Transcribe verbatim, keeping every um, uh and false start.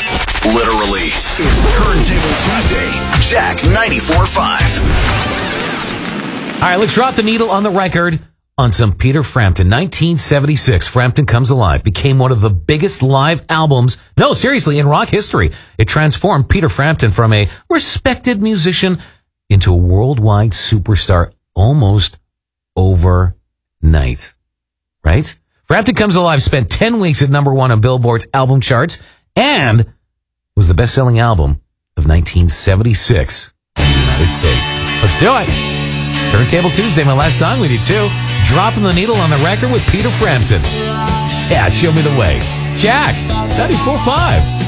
Literally, it's Turntable Tuesday. Jack ninety-four point five. All right, let's drop the needle on the record on some Peter Frampton. nineteen seventy-six, Frampton Comes Alive became one of the biggest live albums, no, seriously, in rock history. It transformed Peter Frampton from a respected musician into a worldwide superstar almost overnight. Right? Frampton Comes Alive spent ten weeks at number one on Billboard's album charts and was the best-selling album of nineteen seventy-six in the United States. Let's do it. Turntable Tuesday, my last song with you, too. Dropping the needle on the record with Peter Frampton. Yeah, show me the way. Jack, ninety-four point five.